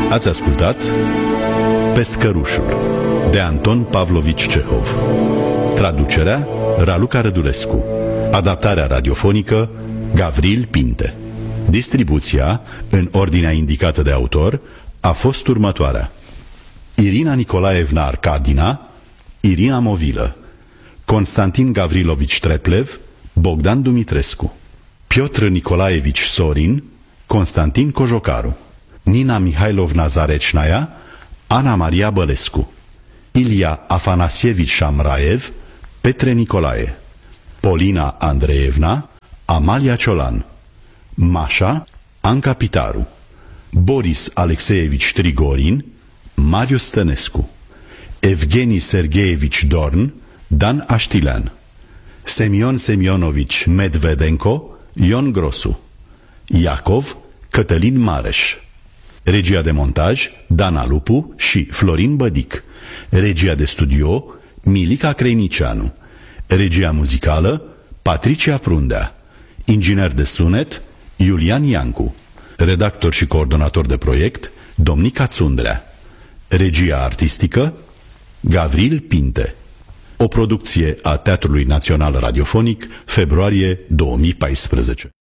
Ați ascultat Pescărușul de Anton Pavlovici Cehov. Traducerea Raluca Rădulescu. Adaptarea radiofonică Gavril Pinte. Distribuția, în ordinea indicată de autor, a fost următoarea: Irina Nicolaevna Arcadina, Irina Movilă, Constantin Gavrilovici Treplev, Bogdan Dumitrescu, Piotr Nicolaevici Sorin, Constantin Cojocaru, Nina Mihailovna Zarecnaia, Ana Maria Bălescu, Ilia Afanasievici Șamraev, Petre Nicolae, Polina Andreevna, Amalia Ciolan, Mașa, Anca Pitaru, Boris Alexeevici Trigorin, Marius Stănescu, Evgeni Sergeevici Dorn, Dan Aștilean, Semion Semionovici Medvedenko, Ion Grosu, Iacov, Cătălin Mareș. Regia de montaj Dana Lupu și Florin Bădic. Regia de studio Milica Creinicianu. Regia muzicală Patricia Prundea. Inginer de sunet Iulian Iancu. Redactor și coordonator de proiect Domnica Țundrea. Regia artistică Gavril Pinte. O producție a Teatrului Național Radiofonic, februarie 2014.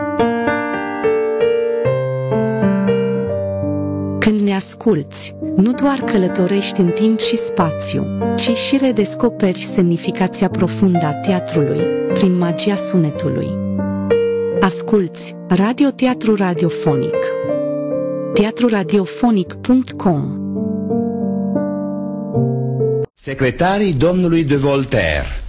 Când ne asculți, nu doar călătorești în timp și spațiu, ci și redescoperi semnificația profundă a teatrului prin magia sunetului. Asculți Radioteatru Radiofonic. teatruradiofonic.com. Secretarii domnului de Voltaire.